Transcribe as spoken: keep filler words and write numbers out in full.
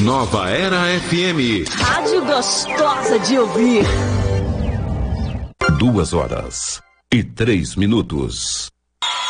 Nova Era F M. Rádio gostosa de ouvir. Duas horas e três minutos.